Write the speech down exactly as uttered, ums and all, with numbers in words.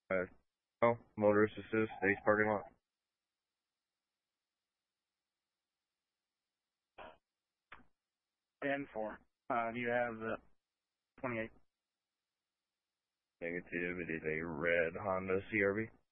Uh, oh, motorist assist, Ace parking lot. ten four. Uh, do you have the twenty-eight? Negative, it is a red Honda C R V.